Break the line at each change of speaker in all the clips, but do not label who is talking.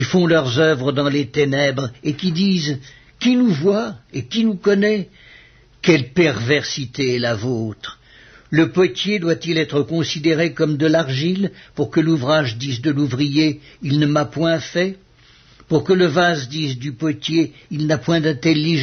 qui font leurs œuvres dans les ténèbres et qui disent « Qui nous voit et qui nous connaît ?» Quelle perversité est la vôtre! Le potier doit-il être considéré comme de l'argile pour que l'ouvrage dise de l'ouvrier « Il ne m'a point fait » pour que le vase dise du potier « Il n'a point d'intelligence »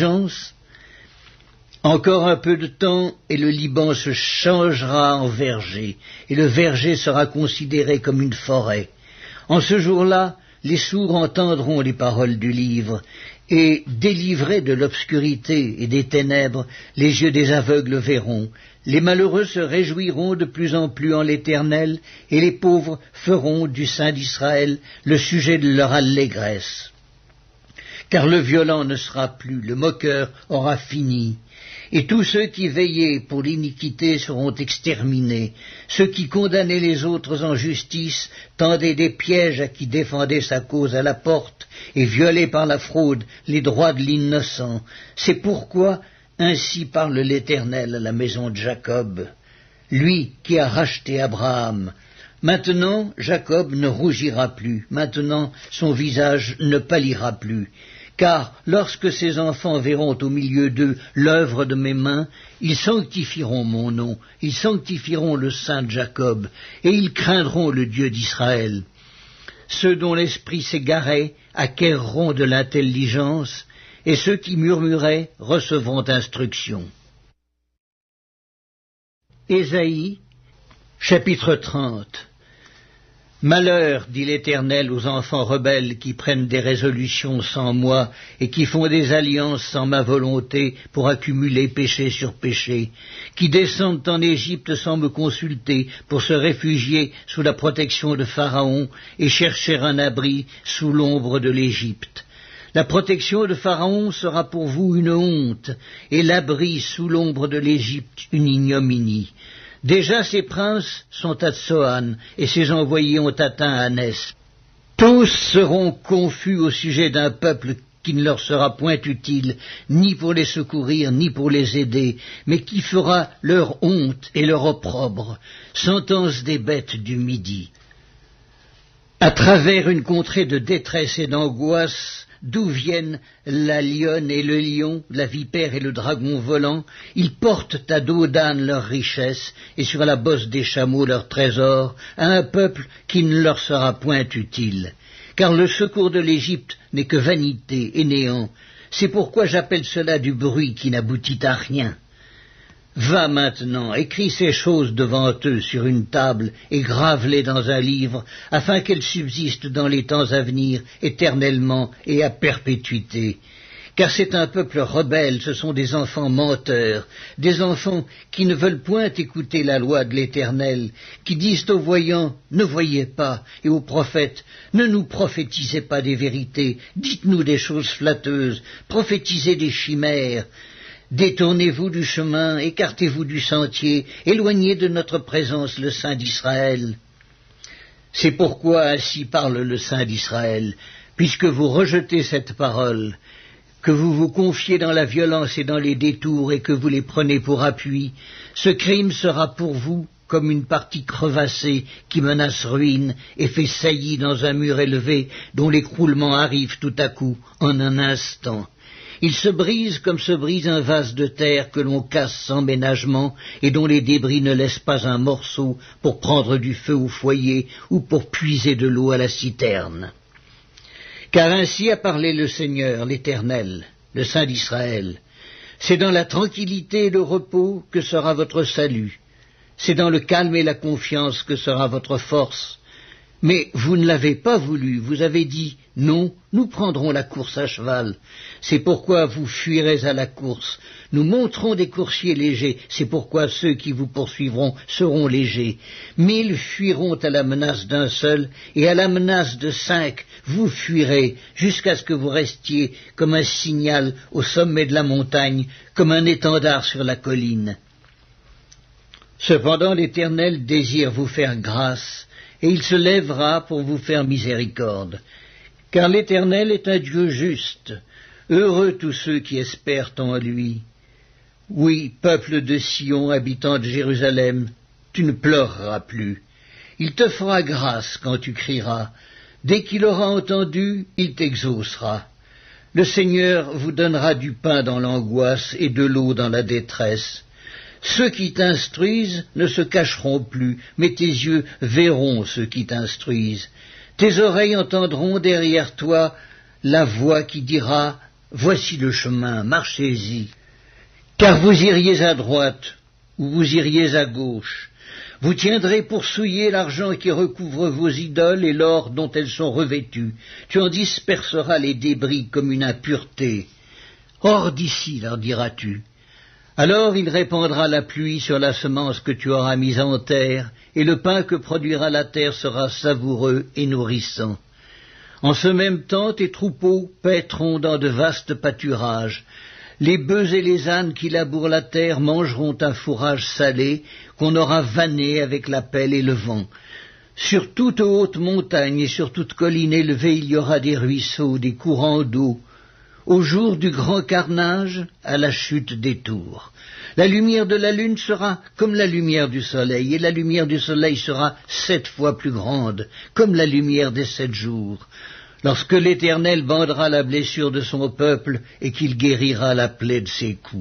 Encore un peu de temps et le Liban se changera en verger, et le verger sera considéré comme une forêt. En ce jour-là, les sourds entendront les paroles du livre, et, délivrés de l'obscurité et des ténèbres, les yeux des aveugles verront. Les malheureux se réjouiront de plus en plus en l'Éternel, et les pauvres feront du Saint d'Israël le sujet de leur allégresse. Car le violent ne sera plus, le moqueur aura fini. Et tous ceux qui veillaient pour l'iniquité seront exterminés. Ceux qui condamnaient les autres en justice tendaient des pièges à qui défendait sa cause à la porte et violaient par la fraude les droits de l'innocent. C'est pourquoi ainsi parle l'Éternel à la maison de Jacob, lui qui a racheté Abraham. Maintenant Jacob ne rougira plus, maintenant son visage ne pâlira plus. Car lorsque ces enfants verront au milieu d'eux l'œuvre de mes mains, ils sanctifieront mon nom, ils sanctifieront le Saint de Jacob, et ils craindront le Dieu d'Israël. Ceux dont l'esprit s'égarait acquerront de l'intelligence, et ceux qui murmuraient recevront instruction. Ésaïe, chapitre 30. Malheur, dit l'Éternel, aux enfants rebelles qui prennent des résolutions sans moi et qui font des alliances sans ma volonté pour accumuler péché sur péché, qui descendent en Égypte sans me consulter pour se réfugier sous la protection de Pharaon et chercher un abri sous l'ombre de l'Égypte. La protection de Pharaon sera pour vous une honte et l'abri sous l'ombre de l'Égypte une ignominie. Déjà ses princes sont à Tsoan, et ses envoyés ont atteint Anès. Tous seront confus au sujet d'un peuple qui ne leur sera point utile, ni pour les secourir, ni pour les aider, mais qui fera leur honte et leur opprobre, sentence des bêtes du Midi. À travers une contrée de détresse et d'angoisse, d'où viennent la lionne et le lion, la vipère et le dragon volant, ils portent à dos d'âne leurs richesses, et sur la bosse des chameaux leurs trésors, à un peuple qui ne leur sera point utile. Car le secours de l'Égypte n'est que vanité et néant. C'est pourquoi j'appelle cela du bruit qui n'aboutit à rien. Va maintenant, écris ces choses devant eux sur une table et grave-les dans un livre, afin qu'elles subsistent dans les temps à venir, éternellement et à perpétuité. Car c'est un peuple rebelle, ce sont des enfants menteurs, des enfants qui ne veulent point écouter la loi de l'Éternel, qui disent aux voyants, ne voyez pas, et aux prophètes, ne nous prophétisez pas des vérités, dites-nous des choses flatteuses, prophétisez des chimères. Détournez-vous du chemin, écartez-vous du sentier, éloignez de notre présence le Saint d'Israël. C'est pourquoi ainsi parle le Saint d'Israël, puisque vous rejetez cette parole, que vous vous confiez dans la violence et dans les détours et que vous les prenez pour appui, ce crime sera pour vous comme une partie crevassée qui menace ruine et fait saillie dans un mur élevé dont l'écroulement arrive tout à coup, en un instant. Il se brise comme se brise un vase de terre que l'on casse sans ménagement et dont les débris ne laissent pas un morceau pour prendre du feu au foyer ou pour puiser de l'eau à la citerne. Car ainsi a parlé le Seigneur, l'Éternel, le Saint d'Israël. C'est dans la tranquillité et le repos que sera votre salut. C'est dans le calme et la confiance que sera votre force. Mais vous ne l'avez pas voulu, vous avez dit « Non, nous prendrons la course à cheval ». C'est pourquoi vous fuirez à la course. Nous monterons des coursiers légers, c'est pourquoi ceux qui vous poursuivront seront légers. 1000 fuiront à la menace d'un seul, et à la menace de 5, vous fuirez, jusqu'à ce que vous restiez comme un signal au sommet de la montagne, comme un étendard sur la colline. Cependant l'Éternel désire vous faire grâce, et il se lèvera pour vous faire miséricorde. Car l'Éternel est un Dieu juste. Heureux tous ceux qui espèrent en lui. Oui, peuple de Sion, habitant de Jérusalem, tu ne pleureras plus. Il te fera grâce quand tu crieras. Dès qu'il aura entendu, il t'exaucera. Le Seigneur vous donnera du pain dans l'angoisse et de l'eau dans la détresse. Ceux qui t'instruisent ne se cacheront plus, mais tes yeux verront ceux qui t'instruisent. Tes oreilles entendront derrière toi la voix qui dira « Voici le chemin, marchez-y ». Car vous iriez à droite ou vous iriez à gauche. Vous tiendrez pour souiller l'argent qui recouvre vos idoles et l'or dont elles sont revêtues. Tu en disperseras les débris comme une impureté. Hors d'ici, leur diras-tu. Alors il répandra la pluie sur la semence que tu auras mise en terre, et le pain que produira la terre sera savoureux et nourrissant. En ce même temps, tes troupeaux paîtront dans de vastes pâturages. Les bœufs et les ânes qui labourent la terre mangeront un fourrage salé qu'on aura vanné avec la pelle et le vent. Sur toute haute montagne et sur toute colline élevée, il y aura des ruisseaux, des courants d'eau. Au jour du grand carnage, à la chute des tours. La lumière de la lune sera comme la lumière du soleil, et la lumière du soleil sera 7 fois plus grande, comme la lumière des 7 jours. Lorsque l'Éternel bandera la blessure de son peuple et qu'il guérira la plaie de ses coups.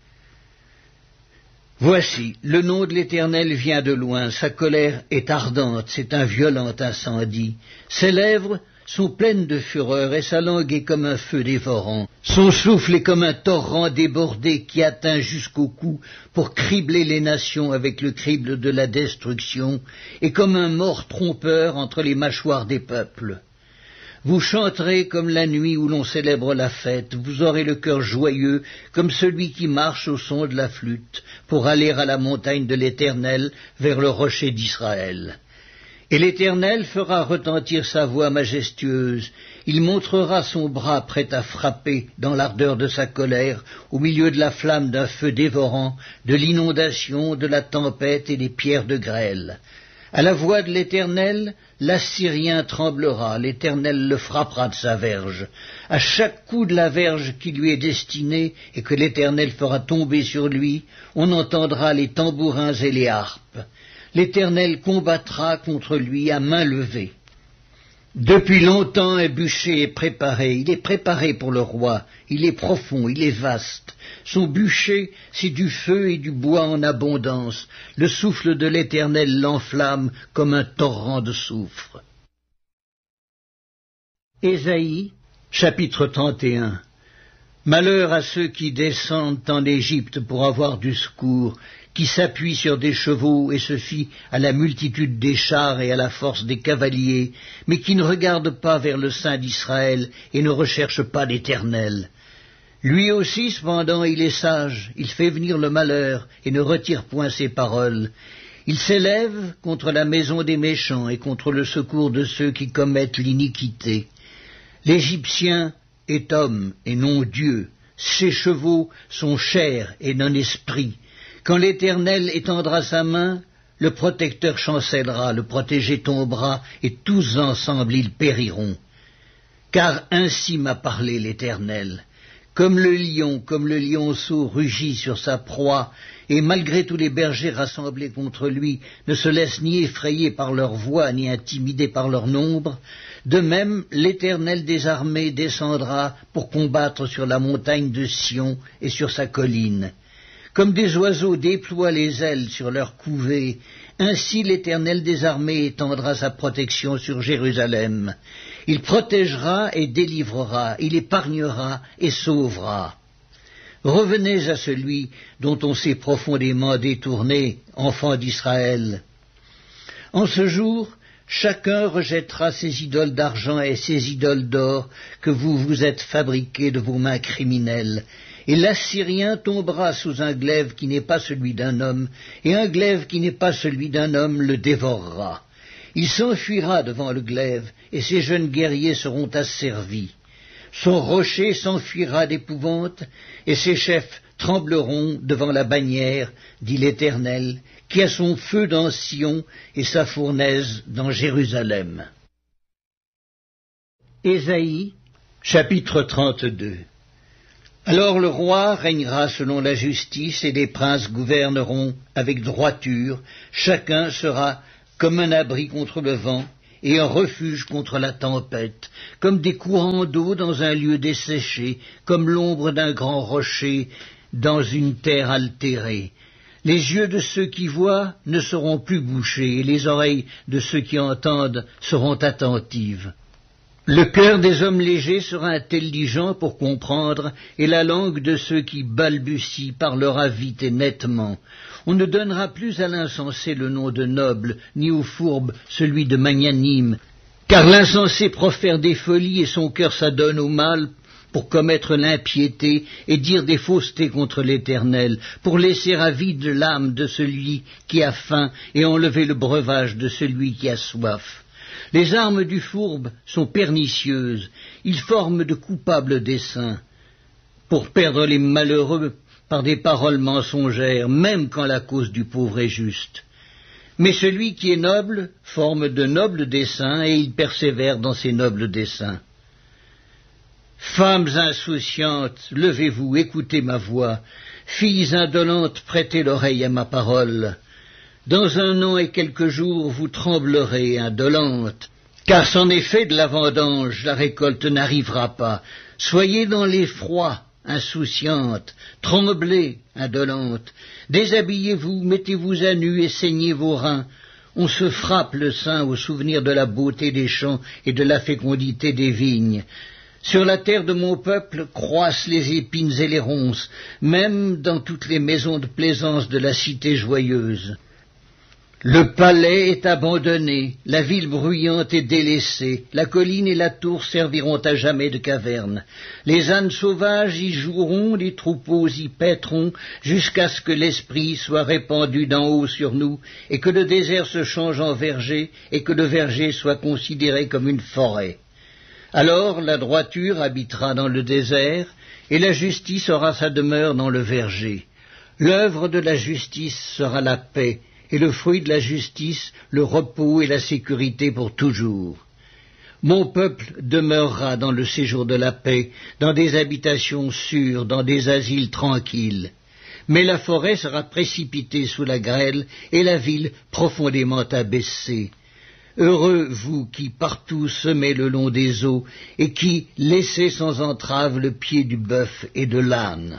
Voici, le nom de l'Éternel vient de loin, sa colère est ardente, c'est un violent incendie. Ses lèvres sont pleines de fureur et sa langue est comme un feu dévorant. Son souffle est comme un torrent débordé qui atteint jusqu'au cou pour cribler les nations avec le crible de la destruction et comme un mors trompeur entre les mâchoires des peuples. Vous chanterez comme la nuit où l'on célèbre la fête, vous aurez le cœur joyeux comme celui qui marche au son de la flûte pour aller à la montagne de l'Éternel vers le rocher d'Israël. Et l'Éternel fera retentir sa voix majestueuse, il montrera son bras prêt à frapper dans l'ardeur de sa colère, au milieu de la flamme d'un feu dévorant, de l'inondation, de la tempête et des pierres de grêle. À la voix de l'Éternel, l'Assyrien tremblera, l'Éternel le frappera de sa verge. À chaque coup de la verge qui lui est destinée et que l'Éternel fera tomber sur lui, on entendra les tambourins et les harpes. L'Éternel combattra contre lui à main levée. Depuis longtemps un bûcher est préparé, il est préparé pour le roi, il est profond, il est vaste. Son bûcher, c'est du feu et du bois en abondance, le souffle de l'Éternel l'enflamme comme un torrent de soufre. Ésaïe, chapitre 31. Malheur à ceux qui descendent en Égypte pour avoir du secours, qui s'appuient sur des chevaux et se fient à la multitude des chars et à la force des cavaliers, mais qui ne regardent pas vers le sein d'Israël et ne recherchent pas l'Éternel. Lui aussi, cependant, il est sage, il fait venir le malheur et ne retire point ses paroles. Il s'élève contre la maison des méchants et contre le secours de ceux qui commettent l'iniquité. L'Égyptien est homme et non Dieu, ses chevaux sont chair et non esprit. Quand l'Éternel étendra sa main, le protecteur chancellera, le protégé tombera, et tous ensemble ils périront. Car ainsi m'a parlé l'Éternel. Comme le lionceau rugit sur sa proie, et malgré tous les bergers rassemblés contre lui, ne se laissent ni effrayer par leur voix, ni intimider par leur nombre, de même l'Éternel des armées descendra pour combattre sur la montagne de Sion et sur sa colline. Comme des oiseaux déploient les ailes sur leur couvée, ainsi l'Éternel des armées étendra sa protection sur Jérusalem. Il protégera et délivrera, il épargnera et sauvera. Revenez à celui dont on s'est profondément détourné, enfants d'Israël. En ce jour, chacun rejettera ses idoles d'argent et ses idoles d'or que vous vous êtes fabriqués de vos mains criminelles. Et l'Assyrien tombera sous un glaive qui n'est pas celui d'un homme, et un glaive qui n'est pas celui d'un homme le dévorera. Il s'enfuira devant le glaive, et ses jeunes guerriers seront asservis. Son rocher s'enfuira d'épouvante, et ses chefs trembleront devant la bannière, dit l'Éternel, qui a son feu dans Sion et sa fournaise dans Jérusalem. Ésaïe, chapitre 32. Alors le roi régnera selon la justice et les princes gouverneront avec droiture, chacun sera comme un abri contre le vent et un refuge contre la tempête, comme des courants d'eau dans un lieu desséché, comme l'ombre d'un grand rocher dans une terre altérée. Les yeux de ceux qui voient ne seront plus bouchés, et les oreilles de ceux qui entendent seront attentives. Le cœur des hommes légers sera intelligent pour comprendre, et la langue de ceux qui balbutient parlera vite et nettement. On ne donnera plus à l'insensé le nom de noble, ni au fourbe celui de magnanime, car l'insensé profère des folies et son cœur s'adonne au mal pour commettre l'impiété et dire des faussetés contre l'Éternel, pour laisser à vide l'âme de celui qui a faim et enlever le breuvage de celui qui a soif. Les armes du fourbe sont pernicieuses, ils forment de coupables desseins, pour perdre les malheureux par des paroles mensongères, même quand la cause du pauvre est juste. Mais celui qui est noble forme de nobles desseins, et il persévère dans ses nobles desseins. Femmes insouciantes, levez-vous, écoutez ma voix. Filles indolentes, prêtez l'oreille à ma parole. Dans 1 an et quelques jours, vous tremblerez, indolentes, car sans effet de la vendange, la récolte n'arrivera pas. Soyez dans l'effroi, insouciantes, tremblez, indolentes, déshabillez-vous, mettez-vous à nu et saignez vos reins. On se frappe le sein au souvenir de la beauté des champs et de la fécondité des vignes. Sur la terre de mon peuple croissent les épines et les ronces, même dans toutes les maisons de plaisance de la cité joyeuse. Le palais est abandonné, la ville bruyante est délaissée, la colline et la tour serviront à jamais de caverne. Les ânes sauvages y joueront, les troupeaux y paîtront, jusqu'à ce que l'esprit soit répandu d'en haut sur nous, et que le désert se change en verger, et que le verger soit considéré comme une forêt. Alors la droiture habitera dans le désert, et la justice aura sa demeure dans le verger. L'œuvre de la justice sera la paix, et le fruit de la justice, le repos et la sécurité pour toujours. Mon peuple demeurera dans le séjour de la paix, dans des habitations sûres, dans des asiles tranquilles. Mais la forêt sera précipitée sous la grêle, et la ville profondément abaissée. Heureux vous qui partout semez le long des eaux, et qui laissez sans entrave le pied du bœuf et de l'âne.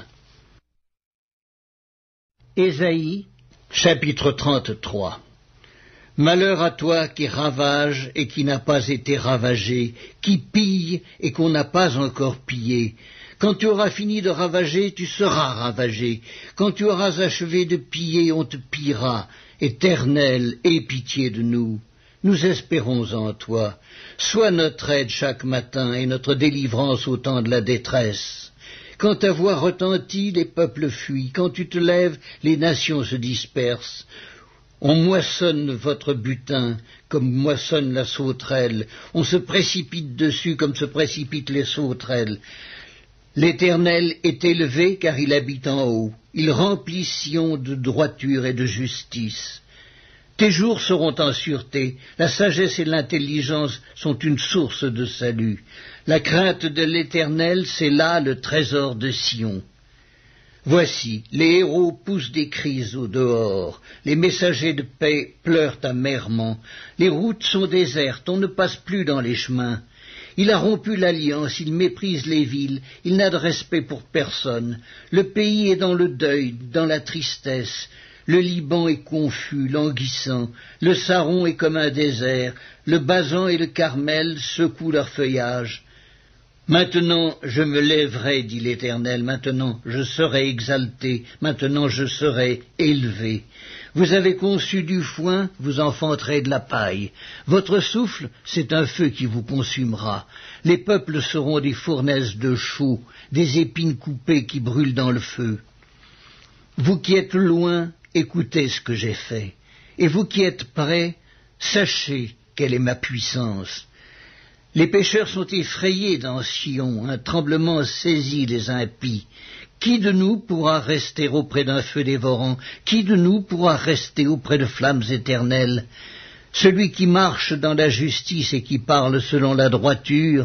Ésaïe, chapitre 33. Malheur à toi qui ravage et qui n'a pas été ravagé, qui pille et qu'on n'a pas encore pillé. Quand tu auras fini de ravager, tu seras ravagé. Quand tu auras achevé de piller, on te pillera. Éternel, aie pitié de nous. Nous espérons en toi. Sois notre aide chaque matin et notre délivrance au temps de la détresse. Quand ta voix retentit, les peuples fuient. Quand tu te lèves, les nations se dispersent. On moissonne votre butin comme moissonne la sauterelle. On se précipite dessus comme se précipitent les sauterelles. L'Éternel est élevé car il habite en haut. Il remplit Sion de droiture et de justice. Tes jours seront en sûreté, la sagesse et l'intelligence sont une source de salut. La crainte de l'Éternel, c'est là le trésor de Sion. Voici, les héros poussent des cris au dehors, les messagers de paix pleurent amèrement, les routes sont désertes, on ne passe plus dans les chemins. Il a rompu l'alliance, il méprise les villes, il n'a de respect pour personne. Le pays est dans le deuil, dans la tristesse. Le Liban est confus, languissant, le Saron est comme un désert, le Basan et le Carmel secouent leur feuillage. Maintenant je me lèverai, dit l'Éternel, maintenant je serai exalté, maintenant je serai élevé. Vous avez conçu du foin, vous enfanterez de la paille. Votre souffle, c'est un feu qui vous consumera. Les peuples seront des fournaises de chaux, des épines coupées qui brûlent dans le feu. Vous qui êtes loin, écoutez ce que j'ai fait, et vous qui êtes près, sachez quelle est ma puissance. Les pécheurs sont effrayés dans Sion, un tremblement saisit les impies. Qui de nous pourra rester auprès d'un feu dévorant? Qui de nous pourra rester auprès de flammes éternelles? Celui qui marche dans la justice et qui parle selon la droiture,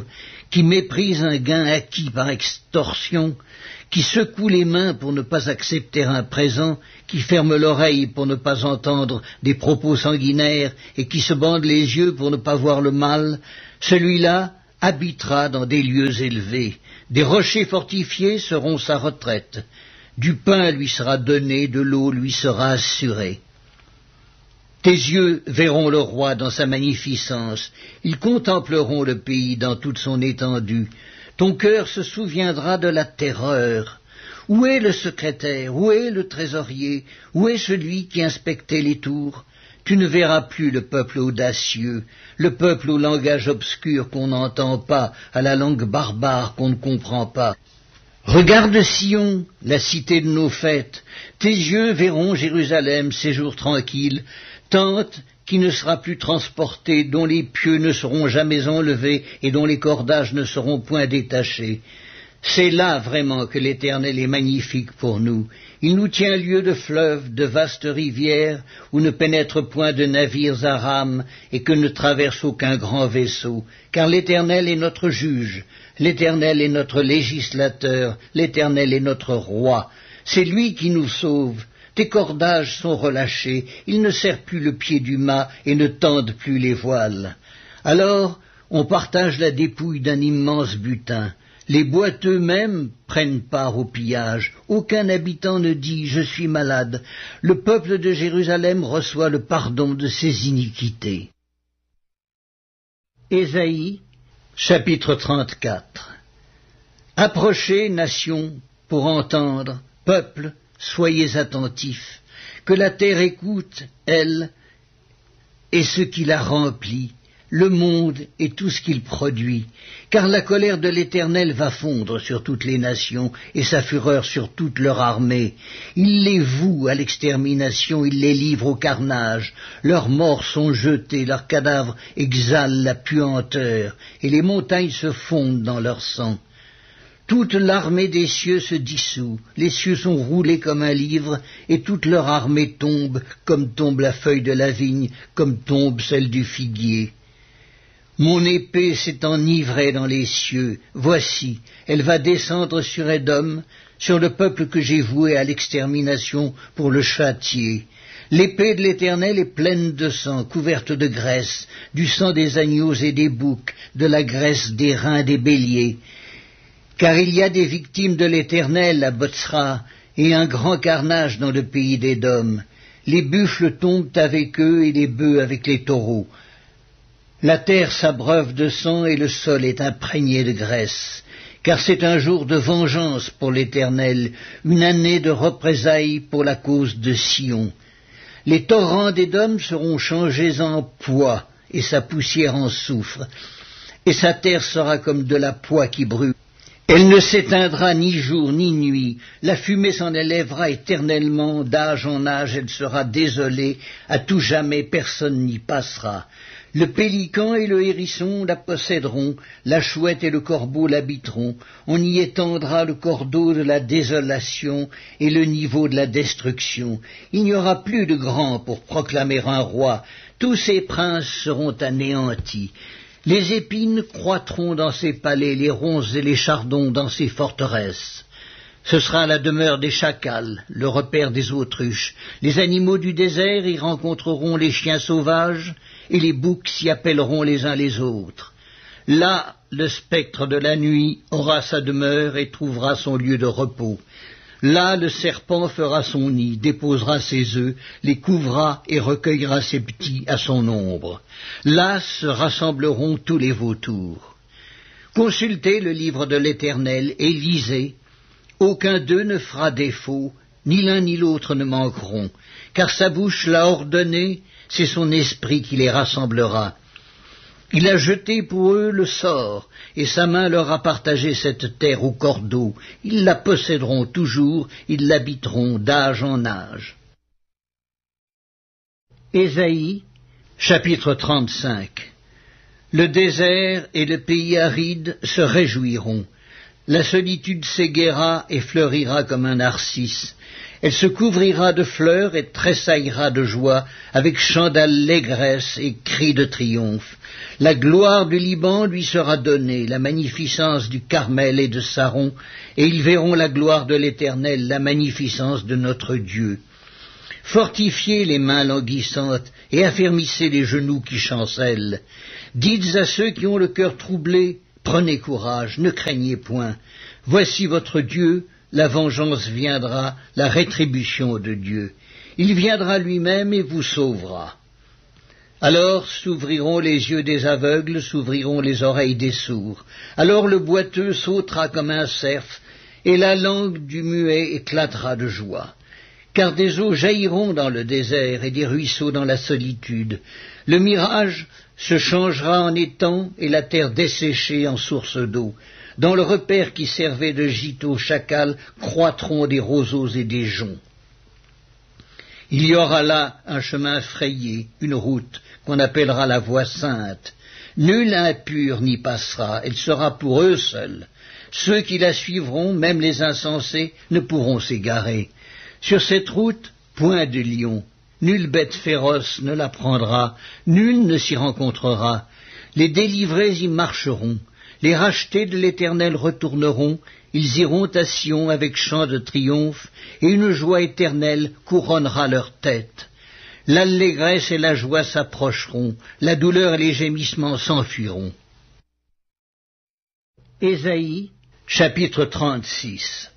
qui méprisent un gain acquis par extorsion, qui secouent les mains pour ne pas accepter un présent, qui ferment l'oreille pour ne pas entendre des propos sanguinaires et qui se bandent les yeux pour ne pas voir le mal, celui-là habitera dans des lieux élevés. Des rochers fortifiés seront sa retraite. Du pain lui sera donné, de l'eau lui sera assurée. Tes yeux verront le roi dans sa magnificence, ils contempleront le pays dans toute son étendue. Ton cœur se souviendra de la terreur. Où est le secrétaire? Où est le trésorier? Où est celui qui inspectait les tours? Tu ne verras plus le peuple audacieux, le peuple au langage obscur qu'on n'entend pas, à la langue barbare qu'on ne comprend pas. Regarde Sion, la cité de nos fêtes. Tes yeux verront Jérusalem, séjour tranquille, tente qui ne sera plus transportée, dont les pieux ne seront jamais enlevés et dont les cordages ne seront point détachés. C'est là vraiment que l'Éternel est magnifique pour nous. Il nous tient lieu de fleuves, de vastes rivières, où ne pénètrent point de navires à rames et que ne traverse aucun grand vaisseau. Car l'Éternel est notre juge, l'Éternel est notre législateur, l'Éternel est notre roi. C'est lui qui nous sauve. Tes cordages sont relâchés, ils ne serrent plus le pied du mât et ne tendent plus les voiles. Alors, on partage la dépouille d'un immense butin. Les boiteux eux-mêmes prennent part au pillage. Aucun habitant ne dit « je suis malade ». Le peuple de Jérusalem reçoit le pardon de ses iniquités. Ésaïe, chapitre 34. Approchez, nations, pour entendre, peuple, soyez attentifs, que la terre écoute, elle, et ce qui la remplit, le monde et tout ce qu'il produit, car la colère de l'Éternel va fondre sur toutes les nations et sa fureur sur toute leur armée. Il les voue à l'extermination, il les livre au carnage, leurs morts sont jetés, leurs cadavres exhalent la puanteur, et les montagnes se fondent dans leur sang. Toute l'armée des cieux se dissout, les cieux sont roulés comme un livre, et toute leur armée tombe, comme tombe la feuille de la vigne, comme tombe celle du figuier. Mon épée s'est enivrée dans les cieux, voici, elle va descendre sur Édom, sur le peuple que j'ai voué à l'extermination pour le châtier. L'épée de l'Éternel est pleine de sang, couverte de graisse, du sang des agneaux et des boucs, de la graisse des reins des béliers. Car il y a des victimes de l'Éternel à Botsra, et un grand carnage dans le pays d'Édom. Les buffles tombent avec eux et les bœufs avec les taureaux. La terre s'abreuve de sang et le sol est imprégné de graisse, car c'est un jour de vengeance pour l'Éternel, une année de représailles pour la cause de Sion. Les torrents d'Édom seront changés en poix, et sa poussière en soufre, et sa terre sera comme de la poix qui brûle. Elle ne s'éteindra ni jour ni nuit, la fumée s'en élèvera éternellement, d'âge en âge elle sera désolée, à tout jamais personne n'y passera. Le pélican et le hérisson la posséderont, la chouette et le corbeau l'habiteront, on y étendra le cordeau de la désolation et le niveau de la destruction. Il n'y aura plus de grand pour proclamer un roi, tous ses princes seront anéantis. Les épines croîtront dans ses palais, les ronces et les chardons dans ses forteresses. Ce sera la demeure des chacals, le repère des autruches. Les animaux du désert y rencontreront les chiens sauvages, et les boucs s'y appelleront les uns les autres. Là, le spectre de la nuit aura sa demeure et trouvera son lieu de repos. Là, le serpent fera son nid, déposera ses œufs, les couvra et recueillera ses petits à son ombre. Là se rassembleront tous les vautours. Consultez le livre de l'Éternel et lisez. Aucun d'eux ne fera défaut, ni l'un ni l'autre ne manqueront, car sa bouche l'a ordonné, c'est son esprit qui les rassemblera. Il a jeté pour eux le sort, et sa main leur a partagé cette terre au cordeau. Ils la posséderont toujours, ils l'habiteront d'âge en âge. Ésaïe, chapitre 35. Le désert et le pays aride se réjouiront. La solitude s'égaira et fleurira comme un narcisse. Elle se couvrira de fleurs et tressaillera de joie, avec chants d'allégresse et cris de triomphe. La gloire du Liban lui sera donnée, la magnificence du Carmel et de Saron, et ils verront la gloire de l'Éternel, la magnificence de notre Dieu. Fortifiez les mains languissantes et affermissez les genoux qui chancellent. Dites à ceux qui ont le cœur troublé, prenez courage, ne craignez point. Voici votre Dieu, la vengeance viendra, la rétribution de Dieu. Il viendra lui-même et vous sauvera. Alors s'ouvriront les yeux des aveugles, s'ouvriront les oreilles des sourds. Alors le boiteux sautera comme un cerf, et la langue du muet éclatera de joie. Car des eaux jailliront dans le désert et des ruisseaux dans la solitude. Le mirage se changera en étang et la terre desséchée en source d'eau. Dans le repaire qui servait de gîte aux chacals croîtront des roseaux et des joncs. Il y aura là un chemin frayé, une route qu'on appellera la voie sainte. Nul impur n'y passera, elle sera pour eux seuls. Ceux qui la suivront, même les insensés, ne pourront s'égarer. Sur cette route, point de lion, nulle bête féroce ne la prendra, nul ne s'y rencontrera. Les délivrés y marcheront. Les rachetés de l'Éternel retourneront, ils iront à Sion avec chant de triomphe, et une joie éternelle couronnera leur tête. L'allégresse et la joie s'approcheront, la douleur et les gémissements s'enfuiront. Ésaïe, chapitre 36.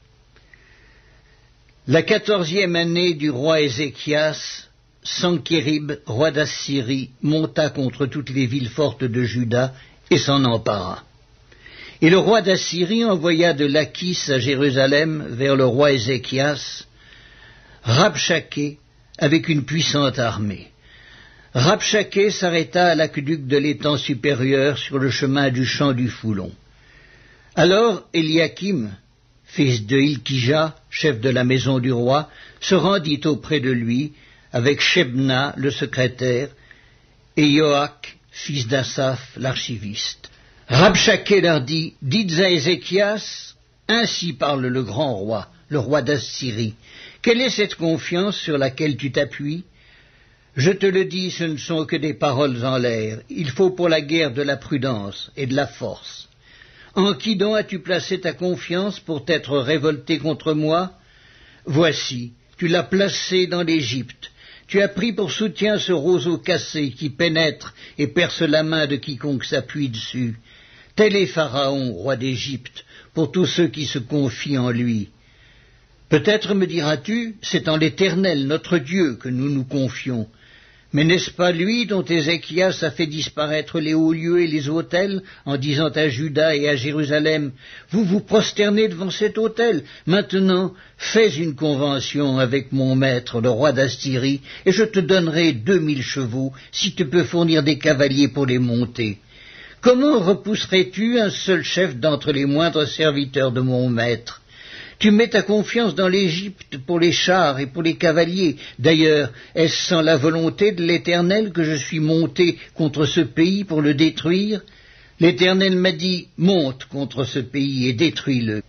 La 14e année du roi Ézéchias, Sankérib, roi d'Assyrie, monta contre toutes les villes fortes de Juda, et s'en empara. Et le roi d'Assyrie envoya de Lachis à Jérusalem vers le roi Ézéchias, Rabshaké, avec une puissante armée. Rabshaké s'arrêta à l'aqueduc de l'étang supérieur sur le chemin du champ du Foulon. Alors Éliakim, fils de Hilkija, chef de la maison du roi, se rendit auprès de lui, avec Shebna, le secrétaire, et Yoach, fils d'Asaph, l'archiviste. Rabshaké leur dit, « Dites à Ézéchias, ainsi parle le grand roi, le roi d'Assyrie. Quelle est cette confiance sur laquelle tu t'appuies? Je te le dis, ce ne sont que des paroles en l'air. Il faut pour la guerre de la prudence et de la force. En qui donc as-tu placé ta confiance pour t'être révolté contre moi? Voici, tu l'as placé dans l'Égypte. Tu as pris pour soutien ce roseau cassé qui pénètre et perce la main de quiconque s'appuie dessus. Tel est Pharaon, roi d'Égypte, pour tous ceux qui se confient en lui. Peut-être me diras-tu, c'est en l'Éternel, notre Dieu, que nous nous confions. Mais n'est-ce pas lui dont Ézéchias a fait disparaître les hauts lieux et les autels, en disant à Juda et à Jérusalem, « Vous vous prosternez devant cet autel. Maintenant, fais une convention avec mon maître, le roi d'Assyrie, et je te donnerai 2000 chevaux, si tu peux fournir des cavaliers pour les monter. Comment repousserais-tu un seul chef d'entre les moindres serviteurs de mon maître? Tu mets ta confiance dans l'Égypte pour les chars et pour les cavaliers. D'ailleurs, est-ce sans la volonté de l'Éternel que je suis monté contre ce pays pour le détruire? L'Éternel m'a dit, monte contre ce pays et détruis-le.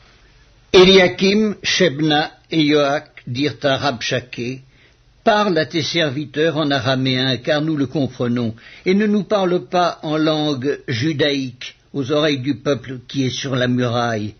Éliakim, Shebna et Yoach dirent à Rabshaké, parle à tes serviteurs en araméen, car nous le comprenons, et ne nous parle pas en langue judaïque aux oreilles du peuple qui est sur la muraille.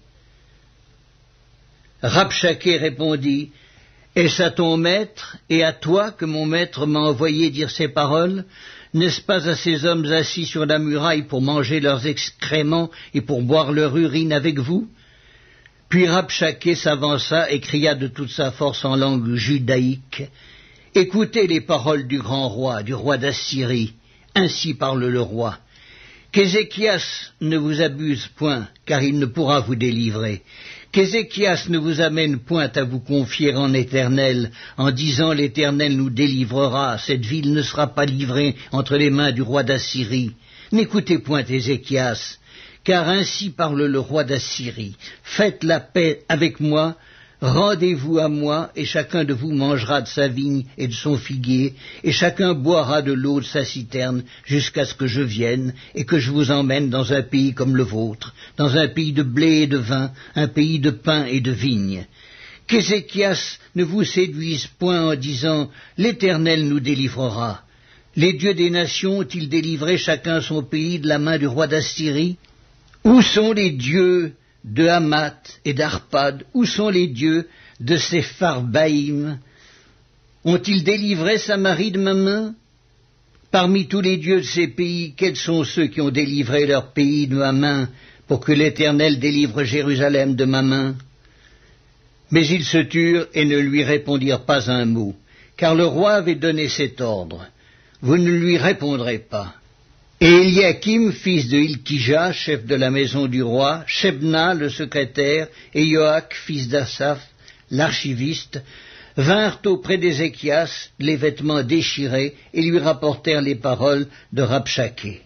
Rabshaké répondit, « Est-ce à ton maître et à toi que mon maître m'a envoyé dire ces paroles? N'est-ce pas à ces hommes assis sur la muraille pour manger leurs excréments et pour boire leur urine avec vous ?» Puis Rabshaké s'avança et cria de toute sa force en langue judaïque, « Écoutez les paroles du grand roi, du roi d'Assyrie, ainsi parle le roi. Qu'Ézéchias ne vous abuse point, car il ne pourra vous délivrer. Qu'Ézéchias ne vous amène point à vous confier en l'Éternel, en disant l'Éternel nous délivrera, cette ville ne sera pas livrée entre les mains du roi d'Assyrie. N'écoutez point Ézéchias, car ainsi parle le roi d'Assyrie. Faites la paix avec moi, rendez-vous à moi, et chacun de vous mangera de sa vigne et de son figuier, et chacun boira de l'eau de sa citerne, jusqu'à ce que je vienne, et que je vous emmène dans un pays comme le vôtre, dans un pays de blé et de vin, un pays de pain et de vigne. qu'Ézéchias ne vous séduise point en disant « L'Éternel nous délivrera ». Les dieux des nations ont-ils délivré chacun son pays de la main du roi d'Assyrie? Où sont les dieux de Hamath et d'Arpad? Où sont les dieux de Sepharvaïm? Ont-ils délivré Samarie de ma main? Parmi tous les dieux de ces pays, quels sont ceux qui ont délivré leur pays de ma main pour que l'Éternel délivre Jérusalem de ma main? Mais ils se turent et ne lui répondirent pas un mot, car le roi avait donné cet ordre. Vous ne lui répondrez pas. Et Eliakim, fils de Hilkija, chef de la maison du roi, Shebna, le secrétaire, et Joach, fils d'Asaph, l'archiviste, vinrent auprès d'Ézéchias, les vêtements déchirés, et lui rapportèrent les paroles de Rabshaké.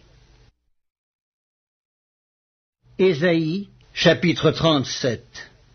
Ésaïe, chapitre 37.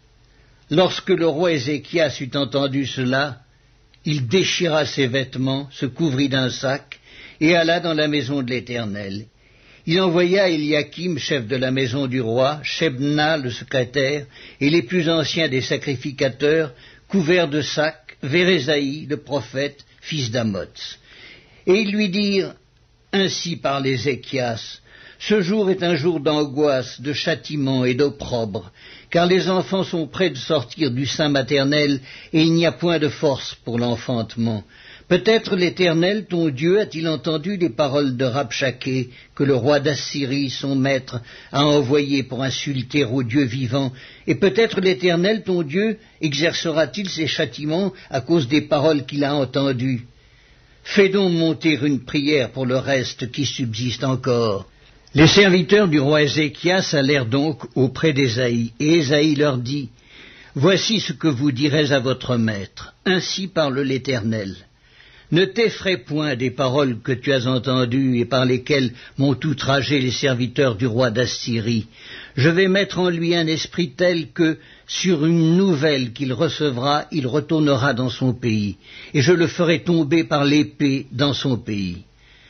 Lorsque le roi Ézéchias eut entendu cela, il déchira ses vêtements, se couvrit d'un sac, et alla dans la maison de l'Éternel. Il envoya Eliakim, chef de la maison du roi, Shebna, le secrétaire, et les plus anciens des sacrificateurs, couverts de sacs, vers Ésaïe, le prophète, fils d'Amoz. Et ils lui dirent, « Ainsi parle Ézéchias, ce jour est un jour d'angoisse, de châtiment et d'opprobre, car les enfants sont près de sortir du sein maternel, et il n'y a point de force pour l'enfantement. Peut-être l'Éternel, ton Dieu, a-t-il entendu les paroles de Rabshaké, que le roi d'Assyrie, son maître, a envoyé pour insulter au Dieu vivant, et peut-être l'Éternel, ton Dieu, exercera-t-il ses châtiments à cause des paroles qu'il a entendues. Fais donc monter une prière pour le reste qui subsiste encore. » Les serviteurs du roi Ézéchias allèrent donc auprès d'Ésaïe, et Ésaïe leur dit, « Voici ce que vous direz à votre maître, ainsi parle l'Éternel. Ne t'effraie point des paroles que tu as entendues et par lesquelles m'ont outragé les serviteurs du roi d'Assyrie. Je vais mettre en lui un esprit tel que, sur une nouvelle qu'il recevra, il retournera dans son pays, et je le ferai tomber par l'épée dans son pays. »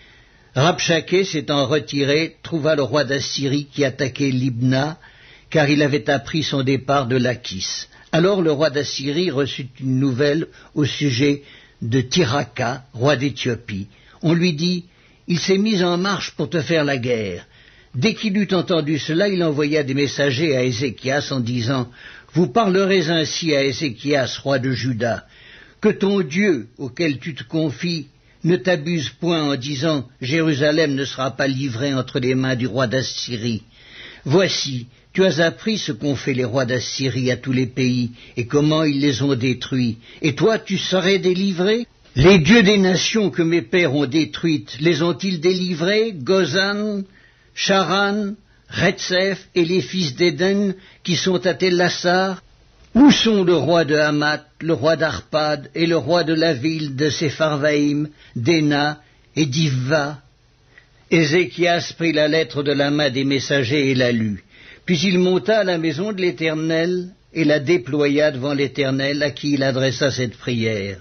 Rabshaké, s'étant retiré, trouva le roi d'Assyrie qui attaquait Libna, car il avait appris son départ de Lachis. Alors le roi d'Assyrie reçut une nouvelle au sujet de Tirhaka, roi d'Éthiopie. On lui dit, « Il s'est mis en marche pour te faire la guerre. » Dès qu'il eut entendu cela, il envoya des messagers à Ézéchias en disant, « Vous parlerez ainsi à Ézéchias, roi de Juda, que ton Dieu, auquel tu te confies, ne t'abuse point en disant « Jérusalem ne sera pas livrée entre les mains du roi d'Assyrie. » Voici, tu as appris ce qu'ont fait les rois d'Assyrie à tous les pays, et comment ils les ont détruits. Et toi, tu serais délivré? Les dieux des nations que mes pères ont détruites, les ont-ils délivrés? Gozan, Charan, Retsef et les fils d'Éden qui sont à Tel-Assar? Où sont le roi de Hamath, le roi d'Arpad et le roi de la ville de Sepharvaïm, d'Ena et d'Ivva? Ézéchias prit la lettre de la main des messagers et la lut. Puis il monta à la maison de l'Éternel et la déploya devant l'Éternel à qui il adressa cette prière.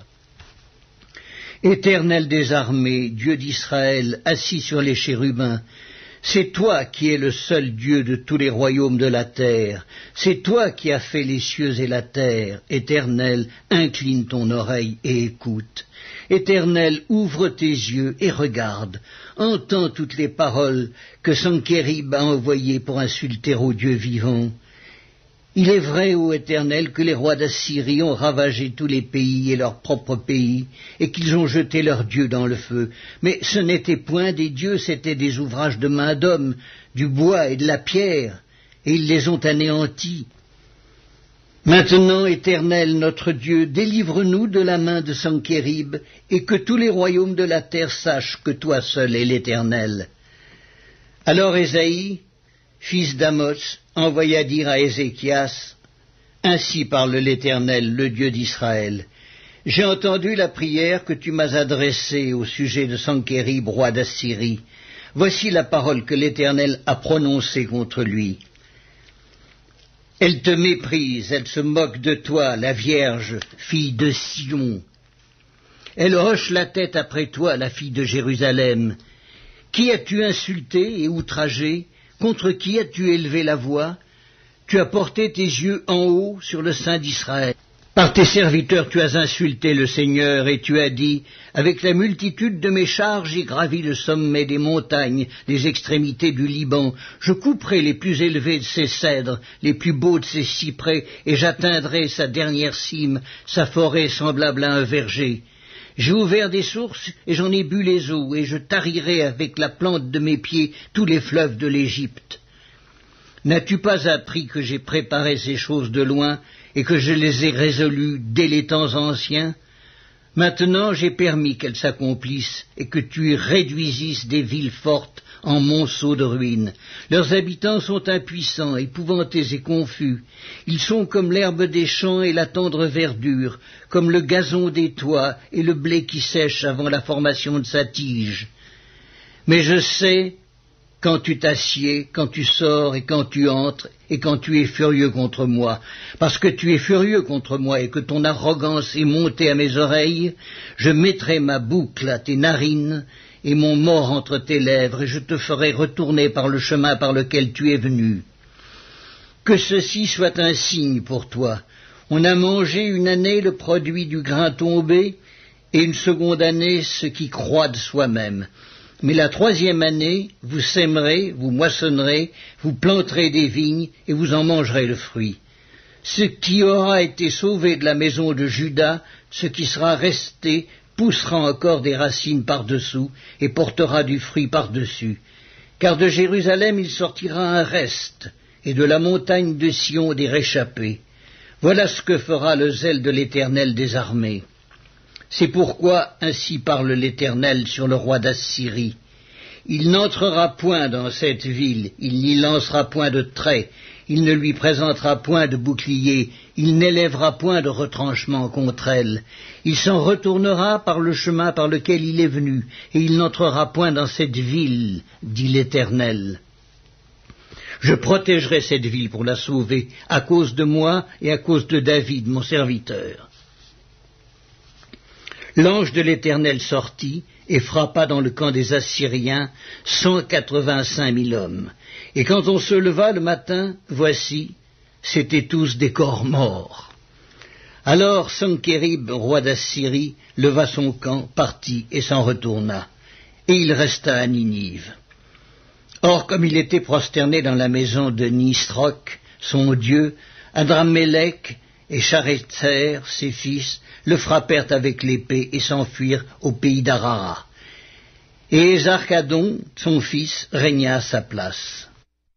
Éternel des armées, Dieu d'Israël, assis sur les chérubins, c'est toi qui es le seul Dieu de tous les royaumes de la terre. C'est toi qui as fait les cieux et la terre. Éternel, incline ton oreille et écoute. Éternel, ouvre tes yeux et regarde. Entends toutes les paroles que Sankérib a envoyées pour insulter au Dieu vivant. Il est vrai, ô Éternel, que les rois d'Assyrie ont ravagé tous les pays et leur propre pays, et qu'ils ont jeté leurs dieux dans le feu. Mais ce n'étaient point des dieux, c'étaient des ouvrages de main d'homme, du bois et de la pierre, et ils les ont anéantis. Maintenant, Éternel, notre Dieu, délivre-nous de la main de Sankérib, et que tous les royaumes de la terre sachent que toi seul es l'Éternel. Alors Ésaïe, fils d'Amoz, envoya dire à Ézéchias, « Ainsi parle l'Éternel, le Dieu d'Israël. J'ai entendu la prière que tu m'as adressée au sujet de Sankérib, roi d'Assyrie. Voici la parole que l'Éternel a prononcée contre lui. Elle te méprise, elle se moque de toi, la Vierge, fille de Sion. Elle hoche la tête après toi, la fille de Jérusalem. Qui as-tu insulté et outragé? Contre qui as-tu élevé la voix? Tu as porté tes yeux en haut sur le sein d'Israël. Par tes serviteurs tu as insulté le Seigneur, et tu as dit, avec la multitude de mes chars, j'ai gravi le sommet des montagnes, les extrémités du Liban. Je couperai les plus élevés de ses cèdres, les plus beaux de ses cyprès, et j'atteindrai sa dernière cime, sa forêt semblable à un verger. J'ai ouvert des sources, et j'en ai bu les eaux, et je tarirai avec la plante de mes pieds tous les fleuves de l'Égypte. N'as-tu pas appris que j'ai préparé ces choses de loin, et que je les ai résolues dès les temps anciens? Maintenant j'ai permis qu'elles s'accomplissent, et que tu réduisisses des villes fortes en monceaux de ruines. Leurs habitants sont impuissants, épouvantés et confus. Ils sont comme l'herbe des champs et la tendre verdure, comme le gazon des toits et le blé qui sèche avant la formation de sa tige. Mais je sais quand tu t'assieds, quand tu sors et quand tu entres, et quand tu es furieux contre moi. Parce que tu es furieux contre moi et que ton arrogance est montée à mes oreilles, je mettrai ma boucle à tes narines et mon mors entre tes lèvres, et je te ferai retourner par le chemin par lequel tu es venu. Que ceci soit un signe pour toi. On a mangé une année le produit du grain tombé, et une seconde année ce qui croît de soi-même. Mais la troisième année, vous sèmerez, vous moissonnerez, vous planterez des vignes, et vous en mangerez le fruit. Ce qui aura été sauvé de la maison de Juda, ce qui sera resté, poussera encore des racines par-dessous, et portera du fruit par-dessus. Car de Jérusalem il sortira un reste, et de la montagne de Sion des réchappés. Voilà ce que fera le zèle de l'Éternel des armées. C'est pourquoi ainsi parle l'Éternel sur le roi d'Assyrie. Il n'entrera point dans cette ville, il n'y lancera point de trait, il ne lui présentera point de bouclier, il n'élèvera point de retranchement contre elle. Il s'en retournera par le chemin par lequel il est venu, et il n'entrera point dans cette ville, dit l'Éternel. Je protégerai cette ville pour la sauver, à cause de moi et à cause de David, mon serviteur. L'ange de l'Éternel sortit et frappa dans le camp des Assyriens 185 000 hommes. Et quand on se leva le matin, voici, c'étaient tous des corps morts. Alors Sankérib, roi d'Assyrie, leva son camp, partit et s'en retourna. Et il resta à Ninive. Or, comme il était prosterné dans la maison de Nisroch, son dieu, Adrammelech et Charetzer, ses fils, le frappèrent avec l'épée et s'enfuirent au pays d'Arara. Et Esarchadon, son fils, régna à sa place.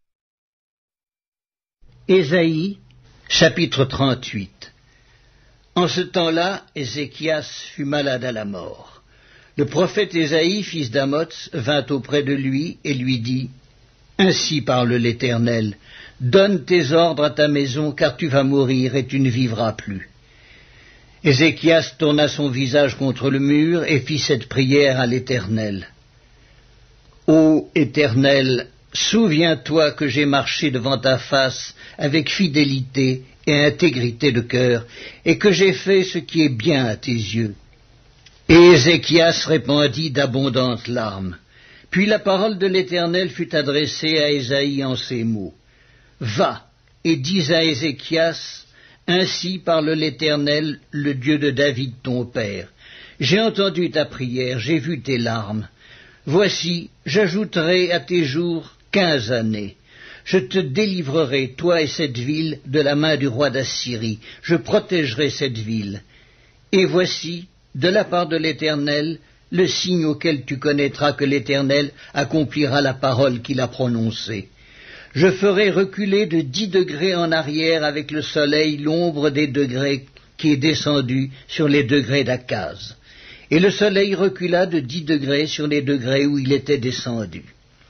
Ésaïe, chapitre 38. En ce temps-là, Ézéchias fut malade à la mort. Le prophète Ésaïe, fils d'Amoz, vint auprès de lui et lui dit, « Ainsi parle l'Éternel, donne tes ordres à ta maison, car tu vas mourir et tu ne vivras plus. » Ézéchias tourna son visage contre le mur et fit cette prière à l'Éternel. « Ô Éternel, souviens-toi que j'ai marché devant ta face avec fidélité et intégrité de cœur, et que j'ai fait ce qui est bien à tes yeux. » Et Ézéchias répandit d'abondantes larmes. Puis la parole de l'Éternel fut adressée à Ésaïe en ces mots. « Va et dis à Ézéchias, ainsi parle l'Éternel, le Dieu de David ton père. J'ai entendu ta prière, j'ai vu tes larmes. Voici, j'ajouterai à tes jours 15 années. Je te délivrerai, toi et cette ville, de la main du roi d'Assyrie. Je protégerai cette ville. Et voici, de la part de l'Éternel, le signe auquel tu connaîtras que l'Éternel accomplira la parole qu'il a prononcée. Je ferai reculer de 10 degrés en arrière avec le soleil l'ombre des degrés qui est descendu sur les degrés d'Akaz. Et le soleil recula de 10 degrés sur les degrés où il était descendu.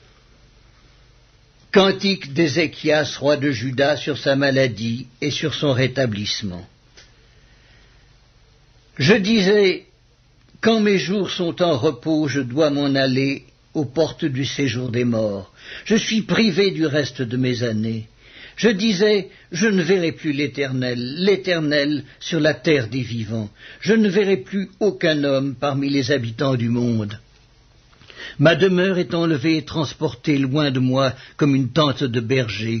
Cantique d'Ézéchias, roi de Juda, sur sa maladie et sur son rétablissement. Je disais, quand mes jours sont en repos, je dois m'en aller aux portes du séjour des morts. Je suis privé du reste de mes années. Je disais, je ne verrai plus l'Éternel sur la terre des vivants. Je ne verrai plus aucun homme parmi les habitants du monde. Ma demeure est enlevée et transportée loin de moi comme une tente de berger.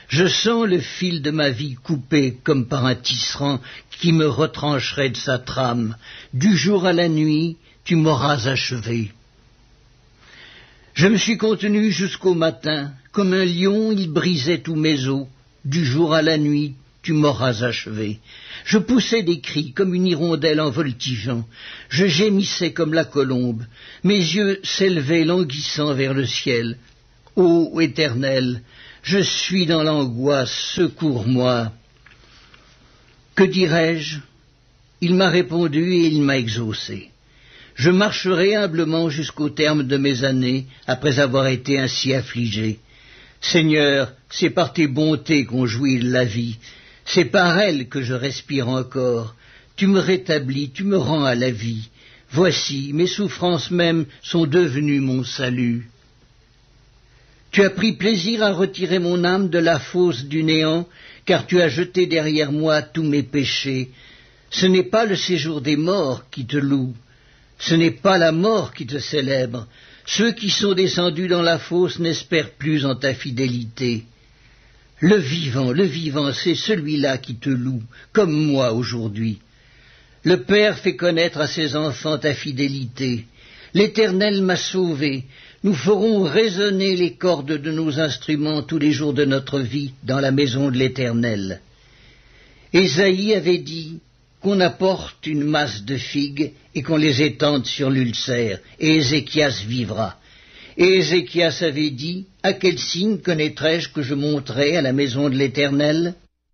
Je sens le fil de ma vie coupé comme par un tisserand qui me retrancherait de sa trame. Du jour à la nuit, tu m'auras achevé. Je me suis contenu jusqu'au matin. Comme un lion, il brisait tous mes os. Du jour à la nuit, tu m'auras achevé. Je poussais des cris comme une hirondelle en voltigeant. Je gémissais comme la colombe. Mes yeux s'élevaient languissant vers le ciel. Ô Éternel, je suis dans l'angoisse, secours-moi. Que dirai-je? Il m'a répondu et il m'a exaucé. Je marcherai humblement jusqu'au terme de mes années, après avoir été ainsi affligé. Seigneur, c'est par tes bontés qu'on jouit de la vie, c'est par elles que je respire encore. Tu me rétablis, tu me rends à la vie. Voici, mes souffrances mêmes sont devenues mon salut. Tu as pris plaisir à retirer mon âme de la fosse du néant, car tu as jeté derrière moi tous mes péchés. Ce n'est pas le séjour des morts qui te loue, ce n'est pas la mort qui te célèbre. Ceux qui sont descendus dans la fosse n'espèrent plus en ta fidélité. Le vivant, c'est celui-là qui te loue, comme moi aujourd'hui. Le Père fait connaître à ses enfants ta fidélité. L'Éternel m'a sauvé. Nous ferons résonner les cordes de nos instruments tous les jours de notre vie dans la maison de l'Éternel. Ésaïe avait dit qu'on apporte une masse de figues et qu'on les étende sur l'ulcère, et Ézéchias vivra. Et Ézéchias avait dit, à quel signe connaîtrai-je que je monterai à la maison de l'Éternel?